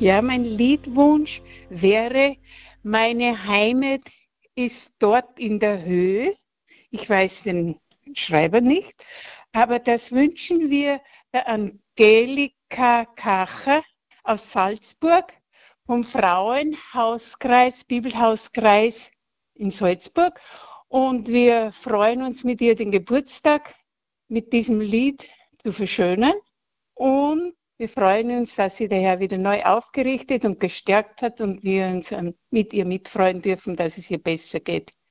Ja, mein Liedwunsch wäre, meine Heimat ist dort in der Höhe. Ich weiß den Schreiber nicht, aber das wünschen wir der Angelika Kacher aus Salzburg vom Frauenhauskreis, Bibelhauskreis in Salzburg. Und wir freuen uns mit ihr den Geburtstag mit diesem Lied zu verschönern. Und wir freuen uns, dass sie der Herr wieder neu aufgerichtet und gestärkt hat und wir uns mit ihr mitfreuen dürfen, dass es ihr besser geht.